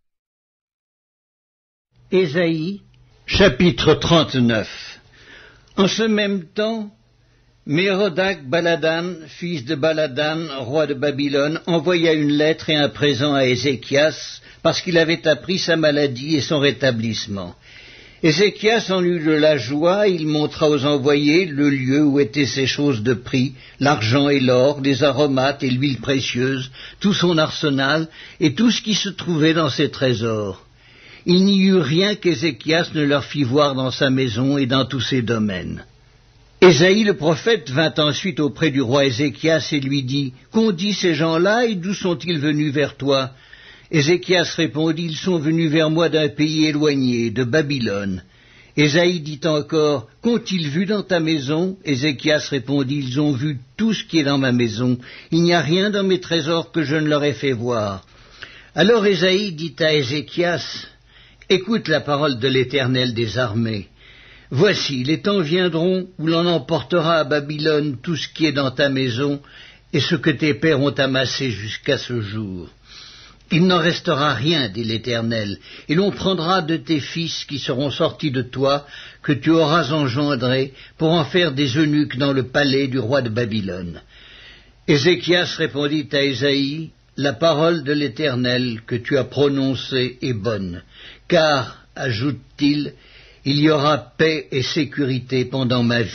Ésaïe, chapitre 39. En ce même temps, Mérodach Baladan, fils de Baladan, roi de Babylone, envoya une lettre et un présent à Ézéchias, parce qu'il avait appris sa maladie et son rétablissement. Ézéchias en eut de la joie, il montra aux envoyés le lieu où étaient ses choses de prix, l'argent et l'or, les aromates et l'huile précieuse, tout son arsenal et tout ce qui se trouvait dans ses trésors. Il n'y eut rien qu'Ézéchias ne leur fit voir dans sa maison et dans tous ses domaines. Ésaïe le prophète vint ensuite auprès du roi Ézéchias et lui dit, « Qu'ont dit ces gens-là et d'où sont-ils venus vers toi ?» Ézéchias répondit, « Ils sont venus vers moi d'un pays éloigné, de Babylone. » Ésaïe dit encore, « Qu'ont-ils vu dans ta maison ?» Ézéchias répondit, « Ils ont vu tout ce qui est dans ma maison. Il n'y a rien dans mes trésors que je ne leur ai fait voir. » Alors Ésaïe dit à Ézéchias, « Écoute la parole de l'Éternel des armées. Voici, les temps viendront où l'on emportera à Babylone tout ce qui est dans ta maison et ce que tes pères ont amassé jusqu'à ce jour. Il n'en restera rien, dit l'Éternel, et l'on prendra de tes fils qui seront sortis de toi, que tu auras engendrés, pour en faire des eunuques dans le palais du roi de Babylone. » Ézéchias répondit à Ésaïe, « La parole de l'Éternel que tu as prononcée est bonne, car, ajoute-t-il, il y aura paix et sécurité pendant ma vie. »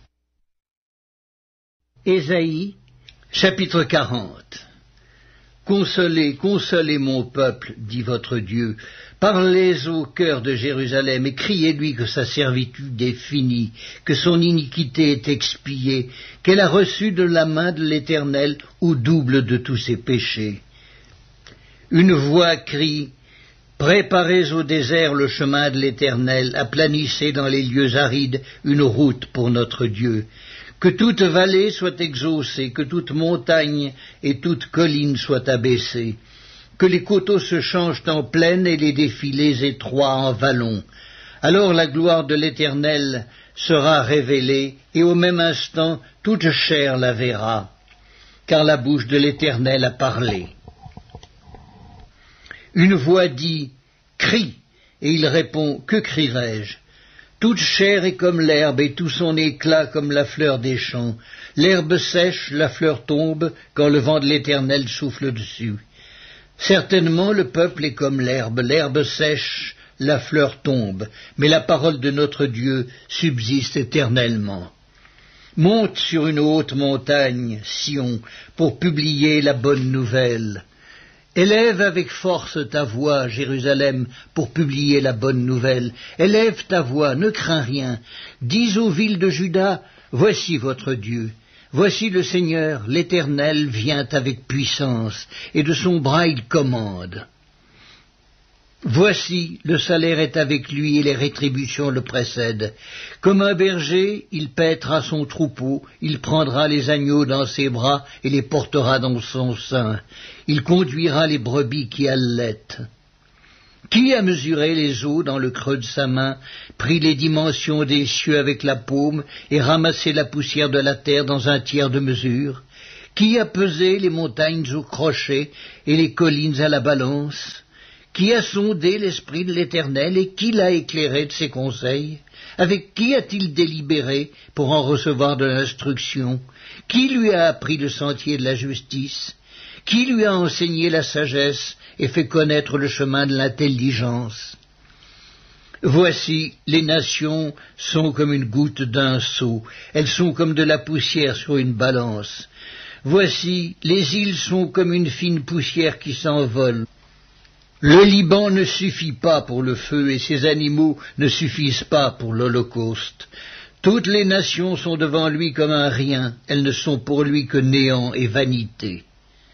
Ésaïe, chapitre 40. Consolez, consolez mon peuple, dit votre Dieu. Parlez au cœur de Jérusalem et criez-lui que sa servitude est finie, que son iniquité est expiée, qu'elle a reçu de la main de l'Éternel au double de tous ses péchés. Une voix crie, préparez au désert le chemin de l'Éternel, aplanissez dans les lieux arides une route pour notre Dieu. Que toute vallée soit exaucée, que toute montagne et toute colline soient abaissées, que les coteaux se changent en plaine et les défilés étroits en vallons. Alors la gloire de l'Éternel sera révélée, et au même instant toute chair la verra, car la bouche de l'Éternel a parlé. Une voix dit, « Crie !» et il répond, « Que crierai-je » Toute chair est comme l'herbe, et tout son éclat comme la fleur des champs. L'herbe sèche, la fleur tombe, quand le vent de l'Éternel souffle dessus. Certainement le peuple est comme l'herbe sèche, la fleur tombe, mais la parole de notre Dieu subsiste éternellement. Monte sur une haute montagne, Sion, pour publier la bonne nouvelle. Élève avec force ta voix, Jérusalem, pour publier la bonne nouvelle. Élève ta voix, ne crains rien. Dis aux villes de Juda, voici votre Dieu. Voici le Seigneur, l'Éternel, vient avec puissance, et de son bras il commande. Voici, le salaire est avec lui et les rétributions le précèdent. Comme un berger, il paîtra son troupeau, il prendra les agneaux dans ses bras et les portera dans son sein. Il conduira les brebis qui allaitent. Qui a mesuré les eaux dans le creux de sa main, pris les dimensions des cieux avec la paume et ramassé la poussière de la terre dans un tiers de mesure? Qui a pesé les montagnes au crochet et les collines à la balance? Qui a sondé l'esprit de l'Éternel et qui l'a éclairé de ses conseils? Avec qui a-t-il délibéré pour en recevoir de l'instruction? Qui lui a appris le sentier de la justice? Qui lui a enseigné la sagesse et fait connaître le chemin de l'intelligence? Voici, les nations sont comme une goutte d'un seau, elles sont comme de la poussière sur une balance. Voici, les îles sont comme une fine poussière qui s'envole. Le Liban ne suffit pas pour le feu et ses animaux ne suffisent pas pour l'Holocauste. Toutes les nations sont devant lui comme un rien, elles ne sont pour lui que néant et vanité.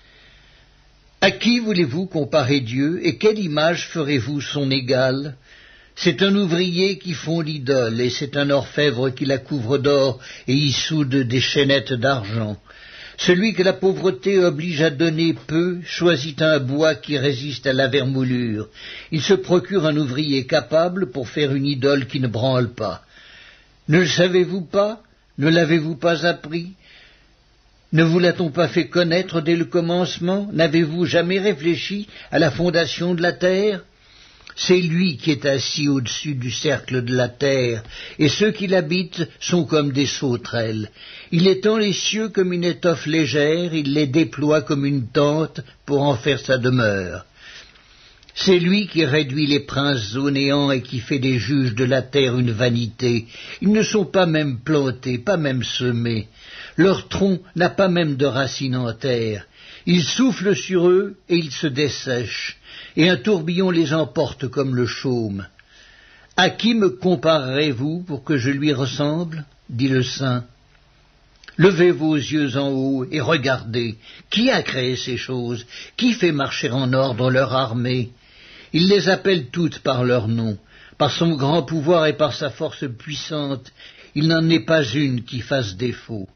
À qui voulez-vous comparer Dieu et quelle image ferez-vous son égal? C'est un ouvrier qui fond l'idole et c'est un orfèvre qui la couvre d'or et y soude des chaînettes d'argent. Celui que la pauvreté oblige à donner peu choisit un bois qui résiste à la vermoulure. Il se procure un ouvrier capable pour faire une idole qui ne branle pas. Ne le savez-vous pas? Ne l'avez-vous pas appris? Ne vous l'a-t-on pas fait connaître dès le commencement? N'avez-vous jamais réfléchi à la fondation de la terre? C'est lui qui est assis au-dessus du cercle de la terre, et ceux qui l'habitent sont comme des sauterelles. Il étend les cieux comme une étoffe légère, il les déploie comme une tente pour en faire sa demeure. C'est lui qui réduit les princes au néant et qui fait des juges de la terre une vanité. Ils ne sont pas même plantés, pas même semés. Leur tronc n'a pas même de racines en terre. Il souffle sur eux et ils se dessèchent, et un tourbillon les emporte comme le chaume. À qui me comparerez-vous pour que je lui ressemble? Dit le Saint. Levez vos yeux en haut et regardez. Qui a créé ces choses? Qui fait marcher en ordre leur armée? Il les appelle toutes par leur nom. Par son grand pouvoir et par sa force puissante, il n'en est pas une qui fasse défaut.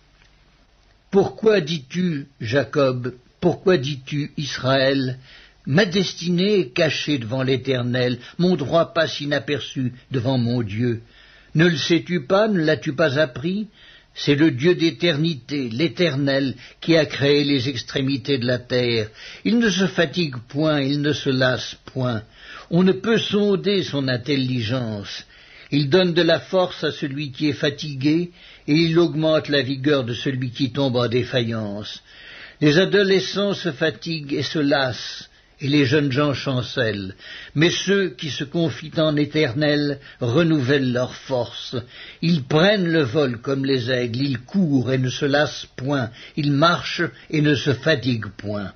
Pourquoi dis-tu, Jacob? Pourquoi dis-tu, Israël? Ma destinée est cachée devant l'Éternel, mon droit passe inaperçu devant mon Dieu. Ne le sais-tu pas, ne l'as-tu pas appris? C'est le Dieu d'éternité, l'Éternel, qui a créé les extrémités de la terre. Il ne se fatigue point, il ne se lasse point. On ne peut sonder son intelligence. Il donne de la force à celui qui est fatigué, et il augmente la vigueur de celui qui tombe en défaillance. Les adolescents se fatiguent et se lassent, et les jeunes gens chancellent. Mais ceux qui se confient en l'Éternel renouvellent leur force. Ils prennent le vol comme les aigles, ils courent et ne se lassent point, ils marchent et ne se fatiguent point.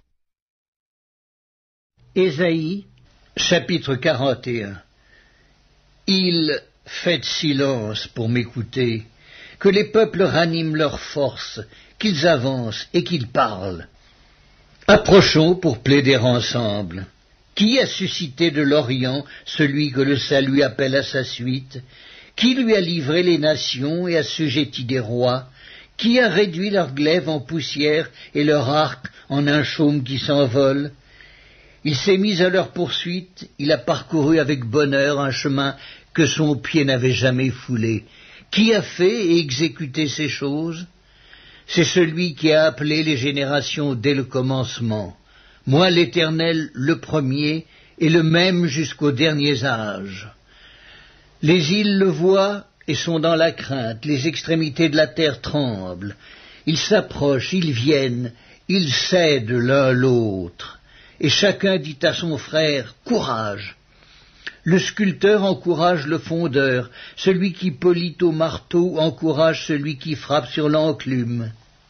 Ésaïe, chapitre 41. Il fait silence pour m'écouter, que les peuples raniment leur force, qu'ils avancent et qu'ils parlent. Approchons pour plaider ensemble. Qui a suscité de l'Orient celui que le salut appelle à sa suite? Qui lui a livré les nations et assujetti des rois? Qui a réduit leur glaive en poussière et leur arc en un chaume qui s'envole? Il s'est mis à leur poursuite, il a parcouru avec bonheur un chemin que son pied n'avait jamais foulé. Qui a fait et exécuté ces choses? C'est celui qui a appelé les générations dès le commencement. Moi, l'Éternel, le premier, et le même jusqu'aux derniers âges. Les îles le voient et sont dans la crainte, les extrémités de la terre tremblent. Ils s'approchent, ils viennent, ils cèdent l'un l'autre. Et chacun dit à son frère, « Courage !» Le sculpteur encourage le fondeur, celui qui polit au marteau encourage celui qui frappe sur l'enclume.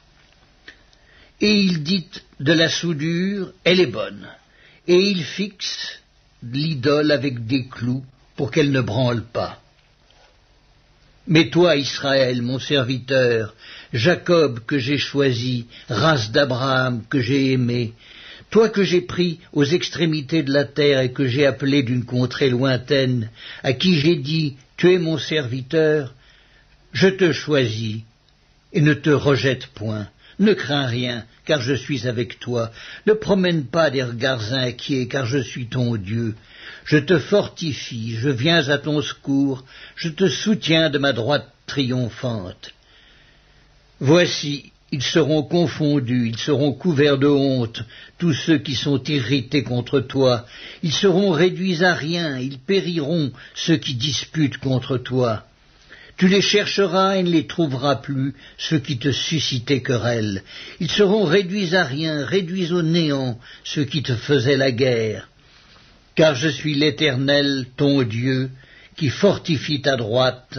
Et il dit de la soudure, elle est bonne, et il fixe l'idole avec des clous pour qu'elle ne branle pas. Mais toi, Israël, mon serviteur, Jacob que j'ai choisi, race d'Abraham que j'ai aimé, toi que j'ai pris aux extrémités de la terre et que j'ai appelé d'une contrée lointaine, à qui j'ai dit, tu es mon serviteur, je te choisis et ne te rejette point. Ne crains rien, car je suis avec toi. Ne promène pas des regards inquiets, car je suis ton Dieu. Je te fortifie, je viens à ton secours, je te soutiens de ma droite triomphante. Voici, ils seront confondus, ils seront couverts de honte, tous ceux qui sont irrités contre toi. Ils seront réduits à rien, ils périront, ceux qui disputent contre toi. Tu les chercheras et ne les trouveras plus, ceux qui te suscitaient querelle. Ils seront réduits à rien, réduits au néant, ceux qui te faisaient la guerre. Car je suis l'Éternel, ton Dieu, qui fortifie ta droite,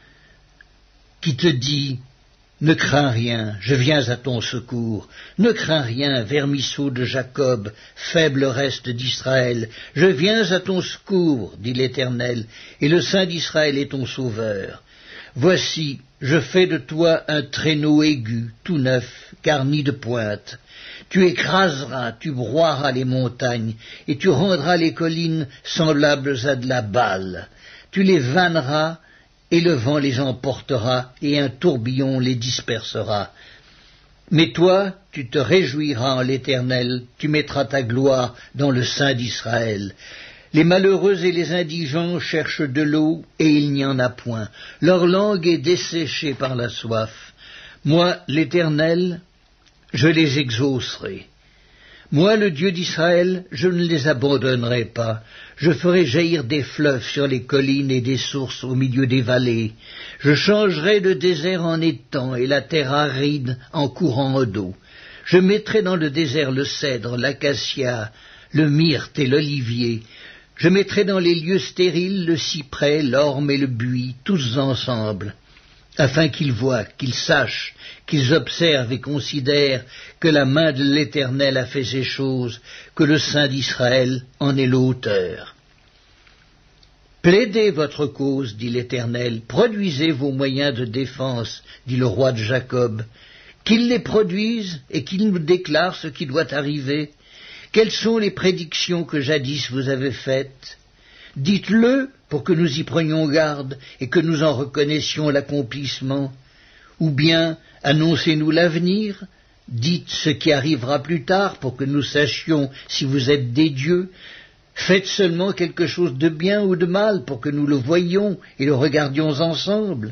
qui te dit, ne crains rien, je viens à ton secours. Ne crains rien, vermisseau de Jacob, faible reste d'Israël. Je viens à ton secours, dit l'Éternel, et le Saint d'Israël est ton sauveur. Voici, je fais de toi un traîneau aigu, tout neuf, garni de pointes. Tu écraseras, tu broieras les montagnes, et tu rendras les collines semblables à de la balle. Tu les vanneras, et le vent les emportera, et un tourbillon les dispersera. Mais toi, tu te réjouiras en l'Éternel, tu mettras ta gloire dans le Saint d'Israël. Les malheureux et les indigents cherchent de l'eau, et il n'y en a point. Leur langue est desséchée par la soif. Moi, l'Éternel, je les exaucerai. Moi, le Dieu d'Israël, je ne les abandonnerai pas. Je ferai jaillir des fleuves sur les collines et des sources au milieu des vallées. Je changerai le désert en étang et la terre aride en courant d'eau. Je mettrai dans le désert le cèdre, l'acacia, le myrte et l'olivier. Je mettrai dans les lieux stériles le cyprès, l'orme et le buis, tous ensemble, afin qu'ils voient, qu'ils sachent, qu'ils observent et considèrent que la main de l'Éternel a fait ces choses, que le Saint d'Israël en est l'auteur. Plaidez votre cause, dit l'Éternel, produisez vos moyens de défense, dit le roi de Jacob, qu'il les produise et qu'il nous déclare ce qui doit arriver. Quelles sont les prédictions que jadis vous avez faites? Dites-le pour que nous y prenions garde et que nous en reconnaissions l'accomplissement. Ou bien annoncez-nous l'avenir, dites ce qui arrivera plus tard pour que nous sachions si vous êtes des dieux. Faites seulement quelque chose de bien ou de mal pour que nous le voyions et le regardions ensemble.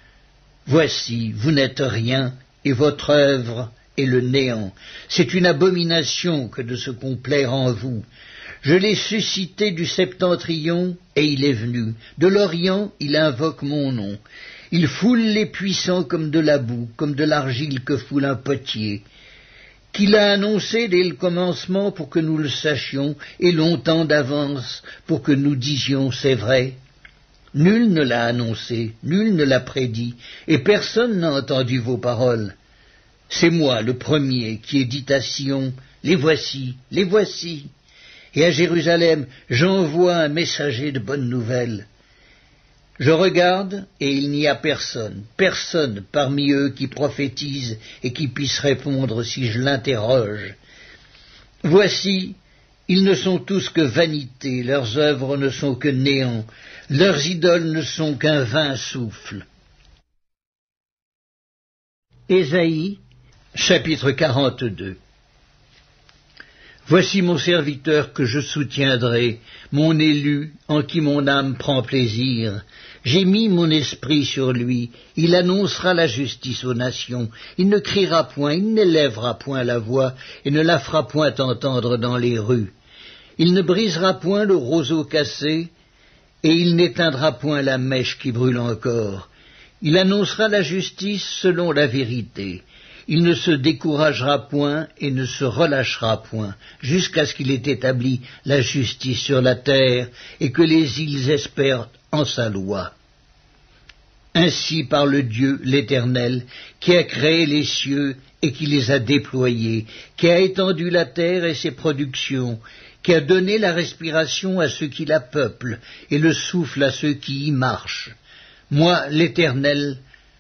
Voici, vous n'êtes rien et votre œuvre est le néant. C'est une abomination que de se complaire en vous. Je l'ai suscité du septentrion, et il est venu. De l'Orient, il invoque mon nom. Il foule les puissants comme de la boue, comme de l'argile que foule un potier. Qu'il a annoncé dès le commencement pour que nous le sachions, et longtemps d'avance pour que nous disions c'est vrai. Nul ne l'a annoncé, nul ne l'a prédit, et personne n'a entendu vos paroles. C'est moi, le premier, qui ai dit à Sion, les voici, les voici. Et à Jérusalem, j'envoie un messager de bonnes nouvelles. Je regarde, et il n'y a personne, personne parmi eux qui prophétise et qui puisse répondre si je l'interroge. Voici, ils ne sont tous que vanité, leurs œuvres ne sont que néant, leurs idoles ne sont qu'un vain souffle. Ésaïe, chapitre 42. Voici mon serviteur que je soutiendrai, mon élu, en qui mon âme prend plaisir. J'ai mis mon esprit sur lui, il annoncera la justice aux nations, il ne criera point, il n'élèvera point la voix, et ne la fera point entendre dans les rues. Il ne brisera point le roseau cassé, et il n'éteindra point la mèche qui brûle encore. Il annoncera la justice selon la vérité. Il ne se découragera point et ne se relâchera point, jusqu'à ce qu'il ait établi la justice sur la terre et que les îles espèrent en sa loi. Ainsi parle Dieu, l'Éternel, qui a créé les cieux et qui les a déployés, qui a étendu la terre et ses productions, qui a donné la respiration à ceux qui la peuplent et le souffle à ceux qui y marchent. Moi, l'Éternel,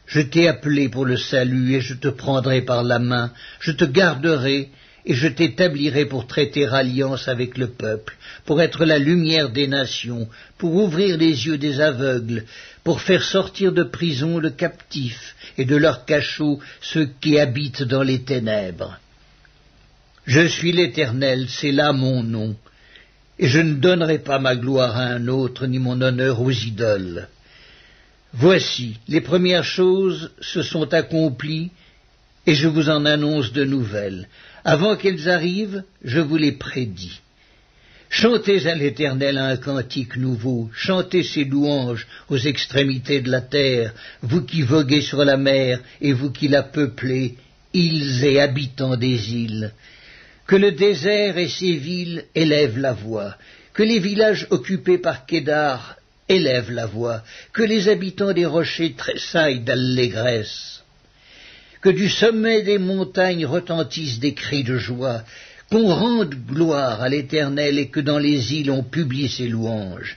Je t'ai appelé pour le salut, et je te prendrai par la main, je te garderai, et je t'établirai pour traiter alliance avec le peuple, pour être la lumière des nations, pour ouvrir les yeux des aveugles, pour faire sortir de prison le captif, et de leur cachot ceux qui habitent dans les ténèbres. Je suis l'Éternel, c'est là mon nom, et je ne donnerai pas ma gloire à un autre, ni mon honneur aux idoles. Voici, les premières choses se sont accomplies, et je vous en annonce de nouvelles. Avant qu'elles arrivent, je vous les prédis. Chantez à l'Éternel un cantique nouveau, chantez ses louanges aux extrémités de la terre, vous qui voguez sur la mer et vous qui la peuplez, îles et habitants des îles. Que le désert et ses villes élèvent la voix, que les villages occupés par Kédar élèvent la voix, que les habitants des rochers tressaillent d'allégresse. Que du sommet des montagnes retentissent des cris de joie, qu'on rende gloire à l'Éternel et que dans les îles on publie ses louanges.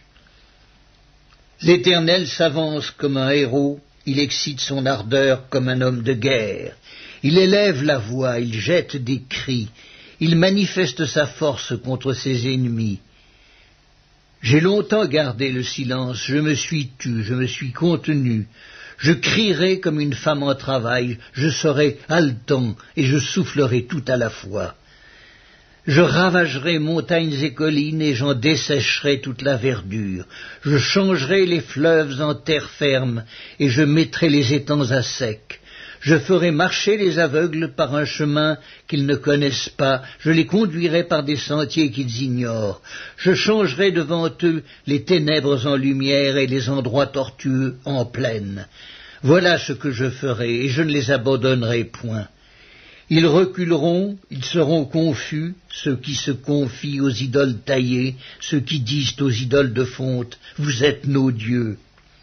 L'Éternel s'avance comme un héros, il excite son ardeur comme un homme de guerre. Il élève la voix, il jette des cris, il manifeste sa force contre ses ennemis. J'ai longtemps gardé le silence, je me suis tu, je me suis contenu. Je crierai comme une femme en travail, je serai haletant et je soufflerai tout à la fois. Je ravagerai montagnes et collines et j'en dessécherai toute la verdure. Je changerai les fleuves en terre ferme et je mettrai les étangs à sec. Je ferai marcher les aveugles par un chemin qu'ils ne connaissent pas, je les conduirai par des sentiers qu'ils ignorent. Je changerai devant eux les ténèbres en lumière et les endroits tortueux en plaine. Voilà ce que je ferai, et je ne les abandonnerai point. Ils reculeront, ils seront confus, ceux qui se confient aux idoles taillées, ceux qui disent aux idoles de fonte, « Vous êtes nos dieux ».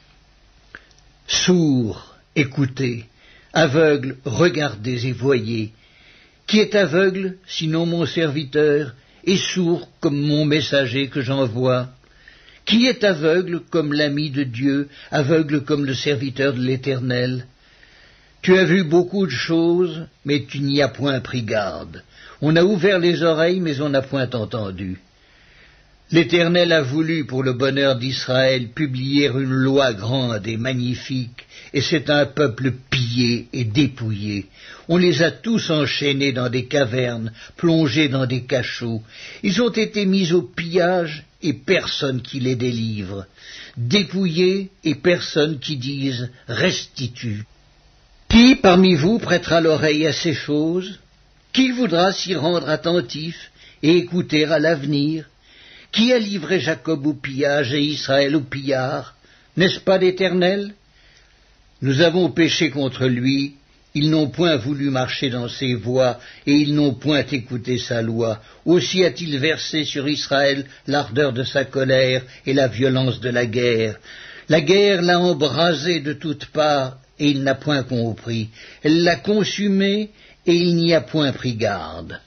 Sourds, écoutez. Aveugle, regardez et voyez. Qui est aveugle, sinon mon serviteur, et sourd comme mon messager que j'envoie? Qui est aveugle comme l'ami de Dieu, aveugle comme le serviteur de l'Éternel? Tu as vu beaucoup de choses, mais tu n'y as point pris garde. On a ouvert les oreilles, mais on n'a point entendu. L'Éternel a voulu, pour le bonheur d'Israël, publier une loi grande et magnifique, et c'est un peuple pillé et dépouillé. On les a tous enchaînés dans des cavernes, plongés dans des cachots. Ils ont été mis au pillage, et personne qui les délivre. Dépouillés, et personne qui dise « restitue ». Qui parmi vous prêtera l'oreille à ces choses? Qui voudra s'y rendre attentif et écouter à l'avenir? Qui a livré Jacob au pillage et Israël au pillard? N'est-ce pas l'Éternel? Nous avons péché contre lui, ils n'ont point voulu marcher dans ses voies, et ils n'ont point écouté sa loi. Aussi a-t-il versé sur Israël l'ardeur de sa colère et la violence de la guerre. La guerre l'a embrasé de toutes parts, et il n'a point compris. Elle l'a consumé, et il n'y a point pris garde.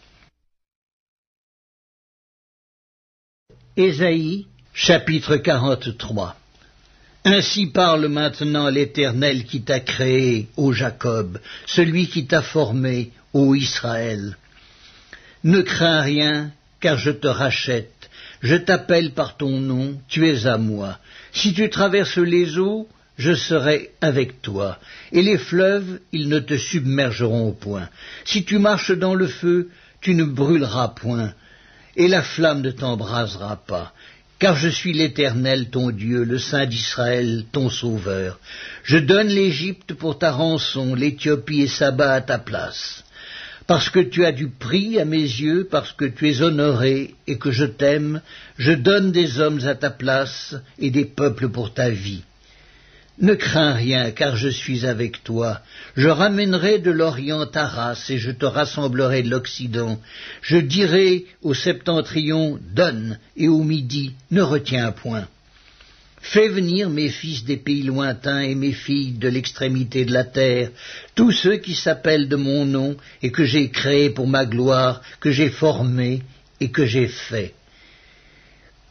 Ésaïe, chapitre 43. Ainsi parle maintenant l'Éternel qui t'a créé, ô Jacob, celui qui t'a formé, ô Israël. Ne crains rien, car je te rachète, je t'appelle par ton nom, tu es à moi. Si tu traverses les eaux, je serai avec toi, et les fleuves, ils ne te submergeront point. Si tu marches dans le feu, tu ne brûleras point, et la flamme ne t'embrasera pas. Car je suis l'Éternel ton Dieu, le Saint d'Israël, ton Sauveur. Je donne l'Égypte pour ta rançon, l'Éthiopie et Saba à ta place. Parce que tu as du prix à mes yeux, parce que tu es honoré et que je t'aime, je donne des hommes à ta place et des peuples pour ta vie. Ne crains rien, car je suis avec toi. Je ramènerai de l'Orient ta race, et je te rassemblerai de l'Occident. Je dirai au septentrion, donne, et au midi, ne retiens point. Fais venir mes fils des pays lointains et mes filles de l'extrémité de la terre, tous ceux qui s'appellent de mon nom, et que j'ai créés pour ma gloire, que j'ai formés et que j'ai fait.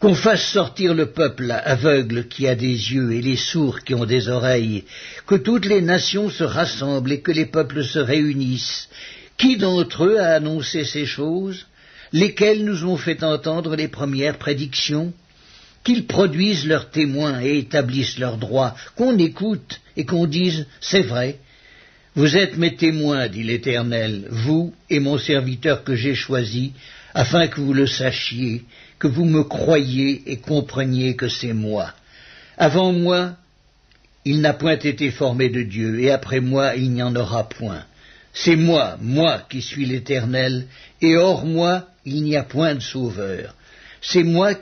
qu'on fasse sortir le peuple aveugle qui a des yeux et les sourds qui ont des oreilles, que toutes les nations se rassemblent et que les peuples se réunissent. Qui d'entre eux a annoncé ces choses? Lesquels nous ont fait entendre les premières prédictions? Qu'ils produisent leurs témoins et établissent leurs droits, qu'on écoute et qu'on dise « c'est vrai ». Vous êtes mes témoins, dit l'Éternel, vous et mon serviteur que j'ai choisi, afin que vous le sachiez, que vous me croyiez et compreniez que c'est moi. Avant moi, il n'a point été formé de Dieu, et après moi, il n'y en aura point. C'est moi qui suis l'Éternel, et hors moi, il n'y a point de sauveur. C'est moi